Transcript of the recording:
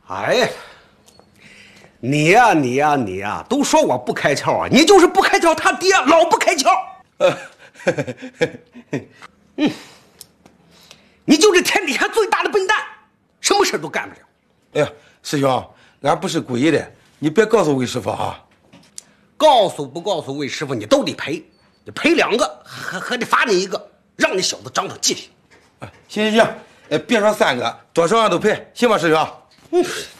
哎呀，你呀，都说我不开窍啊，你就是不开窍，他爹老不开窍。你就是天底下最大的笨蛋，什么事都干不了。 哎呀，师兄，俺不是故意的，你别告诉魏师傅啊。 告诉不告诉魏师傅，你都得赔，你赔2个，还得罚你1个，让你小子长长记性。 行，别说3个，多少俺都赔，行吧，师兄？